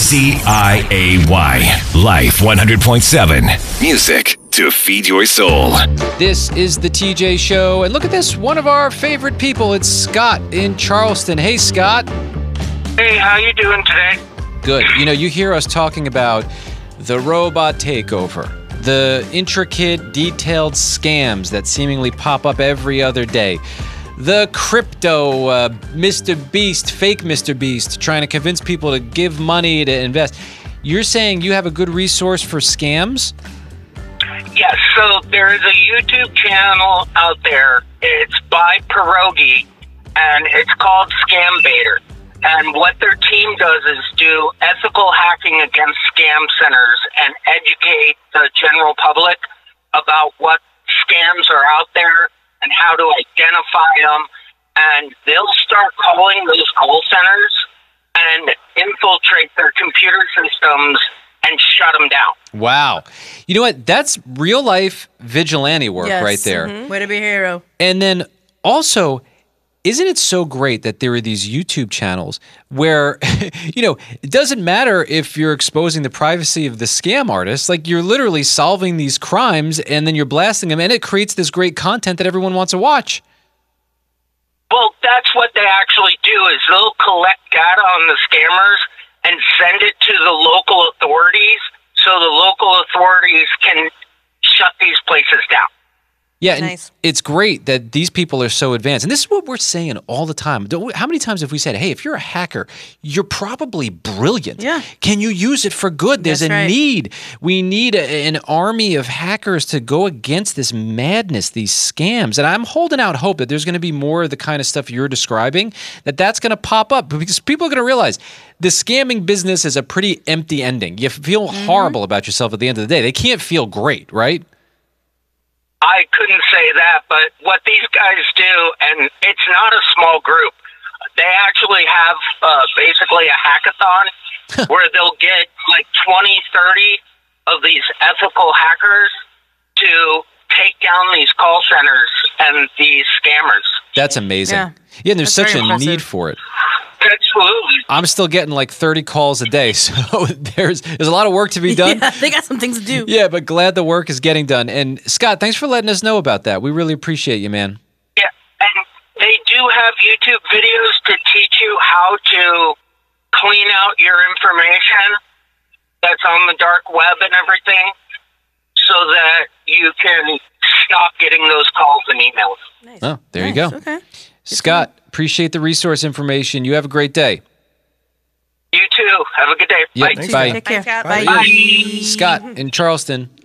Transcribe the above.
CIAY. Life 100.7. Music to feed your soul. This is the TJ Show, and look at this, one of our favorite people. It's Scott in Charleston. Hey, Scott. Hey, how you doing today? Good. You know, you hear us talking about the robot takeover, the intricate, detailed scams that seemingly pop up every other day, the crypto Mr. Beast, fake Mr. Beast, trying to convince people to give money to invest. You're saying you have a good resource for scams? Yes, so there is a YouTube channel out there. It's by Pierogi, and it's called Scam Baiter. And what their team does is do ethical hacking against scam centers and educate the general public about what scams are out there and how to identify them. And they'll start calling those call centers and infiltrate their computer systems and shut them down. Wow. You know what? That's real life vigilante work right there. Mm-hmm. Way to be a hero. And then also, isn't it so great that there are these YouTube channels where, you know, it doesn't matter if you're exposing the privacy of the scam artist, like you're literally solving these crimes and then you're blasting them, and it creates this great content that everyone wants to watch. Well, that's what they actually do is they'll collect data on the scammers and send it to the local authorities so the local authorities can shut these places down. Yeah, and Nice. it's great that these people are so advanced. And this is what we're saying all the time. How many times have we said, hey, if you're a hacker, you're probably brilliant. Yeah. Can you use it for good? There's That's a right. need. We need an army of hackers to go against this madness, these scams. And I'm holding out hope that there's going to be more of the kind of stuff you're describing, that's going to pop up. Because people are going to realize the scamming business is a pretty empty ending. You feel horrible about yourself at the end of the day. They can't feel great, right? I couldn't say that, but what these guys do, and it's not a small group, they actually have basically a hackathon where they'll get like 20, 30 of these ethical hackers to take down these call centers and these scammers. That's amazing. Yeah. Yeah, and there's That's such very a impressive. need for it. Absolutely. I'm still getting like 30 calls a day, so there's a lot of work to be done. Yeah, they got some things to do. Yeah, but glad the work is getting done. And Scott, thanks for letting us know about that. We really appreciate you, man. Yeah, and they do have YouTube videos to teach you how to clean out your information that's on the dark web and everything so that you can stop getting those calls and emails. Nice. Oh, there you Nice. go. Okay. Scott, appreciate the resource information. You have a great day. You too. Have a good day. Yep. Bye. Thanks, bye. Take care. Scott. Bye. Bye. Scott in Charleston.